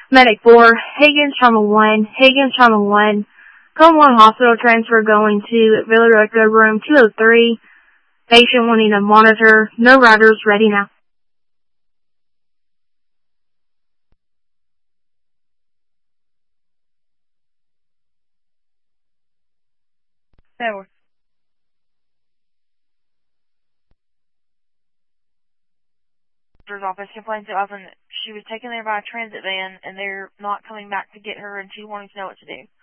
Medic 4, Higgins Trauma 1, Higgins Trauma 1, Cone 1 Hospital transfer going to Villa Recto Room 203, patient wanting a monitor, no riders, ready now. There. Office complains that she was taken there by a transit van and they're not coming back to get her and she's wanting to know what to do.